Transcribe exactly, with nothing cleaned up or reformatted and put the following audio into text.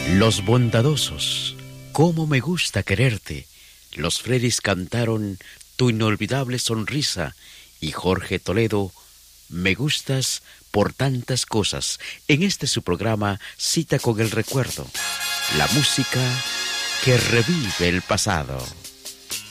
Los bondadosos, cómo me gusta quererte. Los Freris cantaron Tu inolvidable sonrisa y Jorge Toledo, Me gustas por tantas cosas. En este su programa Cita con el recuerdo, la música que revive el pasado.